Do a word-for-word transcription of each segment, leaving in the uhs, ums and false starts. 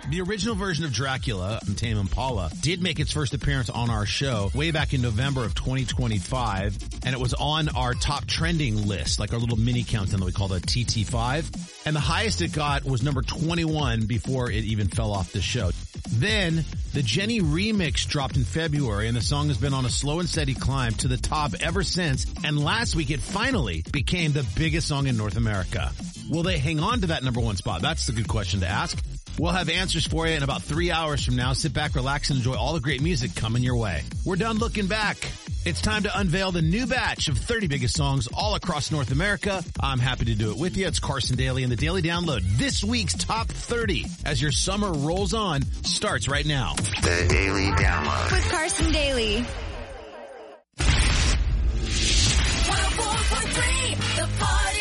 The original version of Dracula from Tame Impala did make its first appearance on our show way back in November of twenty twenty-five, and it was on our top trending list, like our little mini countdown that we call the T T five. And the highest it got was number twenty-one before it even fell off the show. Then, the Jenny remix dropped in February, and the song has been on a slow and steady climb to the top ever since, and last week it finally became the biggest song in North America. Will they hang on to that number one spot? That's the good question to ask. We'll have answers for you in about three hours from now. Sit back, relax, and enjoy all the great music coming your way. We're done looking back. It's time to unveil the new batch of thirty biggest songs all across North America. I'm happy to do it with you. It's Carson Daly and the Daily Download. This week's top thirty, as your summer rolls on, starts right now. The Daily Download with Carson Daly. one oh four point three, The Party.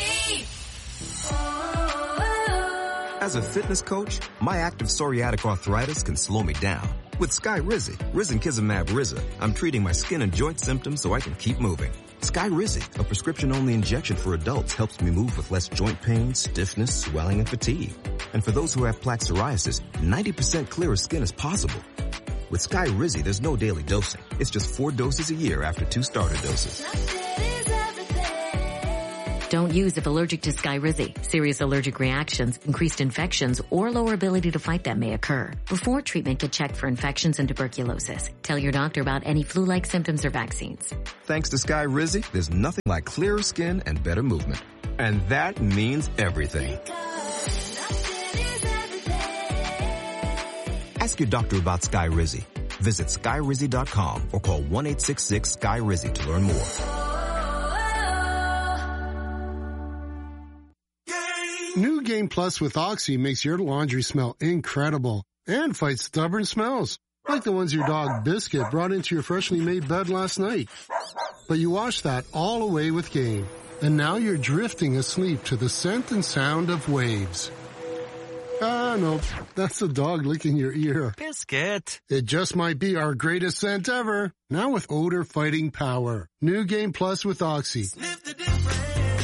As a fitness coach, my active psoriatic arthritis can slow me down. With Skyrizi, Risankizumab Riza, I'm treating my skin and joint symptoms so I can keep moving. Skyrizi, a prescription-only injection for adults, helps me move with less joint pain, stiffness, swelling, and fatigue. And for those who have plaque psoriasis, ninety percent clearer skin is possible. With Skyrizi, there's no daily dosing. It's just four doses a year after two starter doses. Don't use if allergic to Skyrizi. Serious allergic reactions, increased infections, or lower ability to fight them may occur. Before treatment, get checked for infections and tuberculosis. Tell your doctor about any flu-like symptoms or vaccines. Thanks to Skyrizi, there's nothing like clearer skin and better movement. And that means everything. Ask your doctor about Skyrizi. Visit Skyrizi dot com or call one eight six six Sky Rizi to learn more. New Game Plus with Oxy makes your laundry smell incredible and fights stubborn smells, like the ones your dog Biscuit brought into your freshly made bed last night. But you wash that all away with Game, and now you're drifting asleep to the scent and sound of waves. Ah, no, that's the dog licking your ear. Biscuit. It just might be our greatest scent ever, now with odor-fighting power. New Game Plus with Oxy. Live the difference.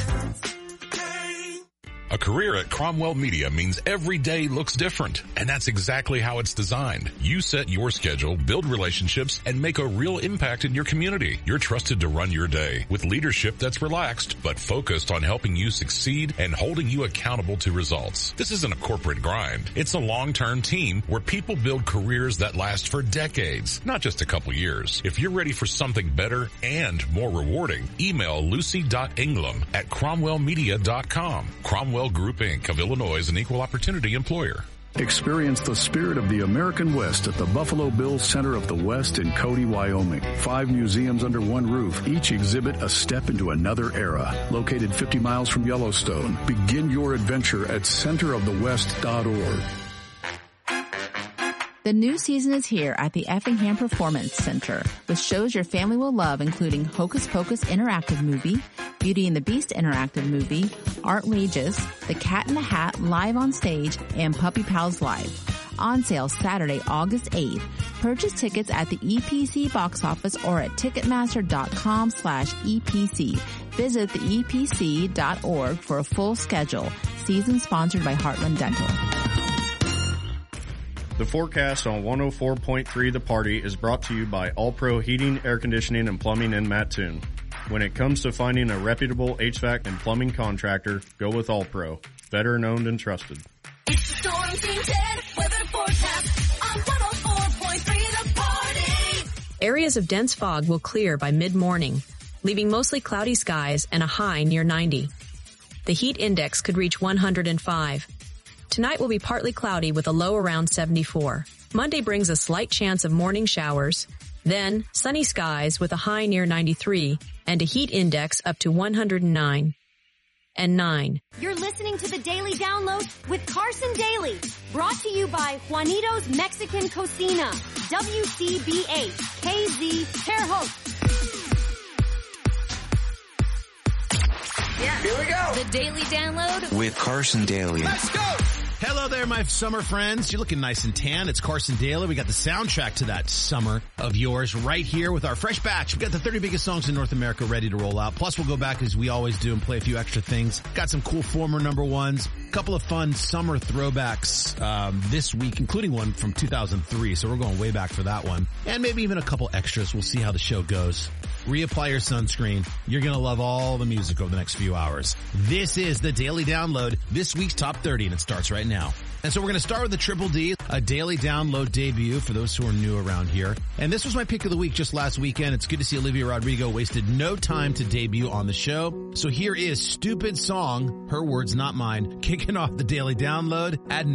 A career at Cromwell Media means every day looks different, and that's exactly how it's designed. You set your schedule, build relationships, and make a real impact in your community. You're trusted to run your day with leadership that's relaxed, but focused on helping you succeed and holding you accountable to results. This isn't a corporate grind. It's a long-term team where people build careers that last for decades, not just a couple years. If you're ready for something better and more rewarding, email lucy dot ingram at cromwell media dot com. Cromwell Group, Incorporated of Illinois is an equal opportunity employer. Experience the spirit of the American West at the Buffalo Bills Center of the West in Cody, Wyoming. Five museums under one roof, each exhibit a step into another era. Located fifty miles from Yellowstone, begin your adventure at center of the west dot org. The new season is here at the Effingham Performance Center with shows your family will love, including Hocus Pocus Interactive Movie, Beauty and the Beast Interactive Movie, Artrageous, The Cat in the Hat Live on Stage, and Puppy Pals Live. On sale Saturday, August eighth. Purchase tickets at the E P C box office or at ticketmaster.com slash EPC. Visit the E P C dot org for a full schedule. Season sponsored by Heartland Dental. The forecast on one oh four point three The Party is brought to you by All Pro Heating, Air Conditioning, and Plumbing in Mattoon. When it comes to finding a reputable H V A C and plumbing contractor, go with All Pro. Veteran owned and trusted. It's the Storm Team ten weather forecast on one oh four point three The Party. Areas of dense fog will clear by mid-morning, leaving mostly cloudy skies and a high near ninety. The heat index could reach one hundred five. Tonight will be partly cloudy with a low around seventy-four. Monday brings a slight chance of morning showers, then sunny skies with a high near ninety-three and a heat index up to one hundred nine. And nine. You're listening to the Daily Download with Carson Daly, brought to you by Juanito's Mexican Cocina, W C B H, K Z, Terre Haute. Yeah. Here we go. The Daily Download with Carson Daly. Let's go. Hello there, my summer friends. You're looking nice and tan. It's Carson Daly. We got the soundtrack to that summer of yours right here with our fresh batch. We've got the thirty biggest songs in North America ready to roll out. Plus, we'll go back as we always do and play a few extra things. Got some cool former number ones. couple of fun summer throwbacks um, this week, including one from two thousand three, so we're going way back for that one. And maybe even a couple extras. We'll see how the show goes. Reapply your sunscreen. You're going to love all the music over the next few hours. This is the Daily Download, this week's Top thirty, and it starts right now. And so we're going to start with the Triple D, a Daily Download debut for those who are new around here. And this was my pick of the week just last weekend. It's good to see Olivia Rodrigo wasted no time to debut on the show. So here is Stupid Song, her words, not mine, kicking off the Daily Download at